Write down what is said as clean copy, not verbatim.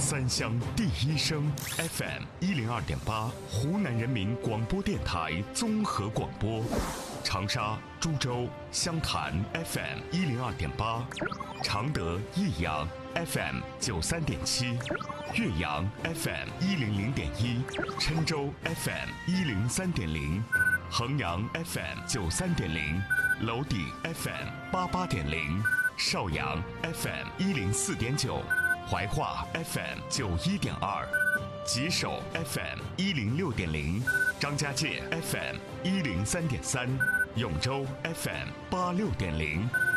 三湘第一声 FM102.8，湖南人民广播电台综合广播。长沙、株洲、湘潭 FM102.8，常德、益阳 FM93.7，岳阳 FM100.1，郴州 FM103.0，衡阳 FM93.0，娄底 FM88.0，邵阳 FM104.9，怀化 FM91.2，吉首 FM106.0，张家界 FM103.3，永州 FM86.0。